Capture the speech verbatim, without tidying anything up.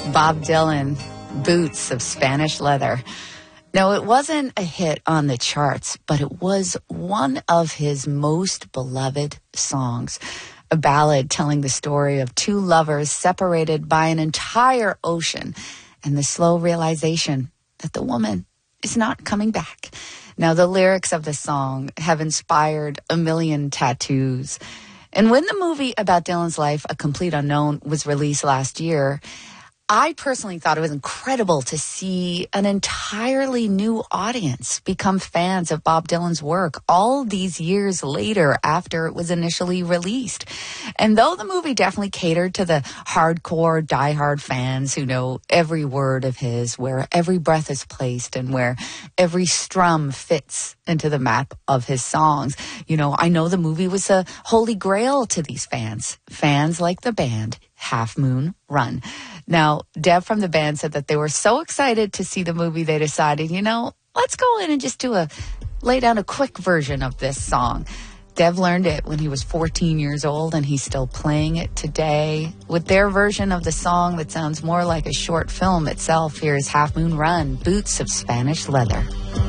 Bob Dylan, Boots of Spanish Leather. No, it wasn't a hit on the charts, but it was one of his most beloved songs. A ballad telling the story of two lovers separated by an entire ocean and the slow realization that the woman is not coming back. Now, the lyrics of the song have inspired a million tattoos. And when the movie about Dylan's life, A Complete Unknown, was released last year, I personally thought it was incredible to see an entirely new audience become fans of Bob Dylan's work all these years later after it was initially released. And though the movie definitely catered to the hardcore, diehard fans who know every word of his, where every breath is placed and where every strum fits into the map of his songs, you know, I know the movie was a holy grail to these fans. Fans like the band Half Moon Run. Now, Deb from the band said that they were so excited to see the movie, they decided, you know, let's go in and just do a, lay down a quick version of this song. Dev learned it when he was fourteen years old, and he's still playing it today. With their version of the song that sounds more like a short film itself, here's Half Moon Run, Boots of Spanish Leather.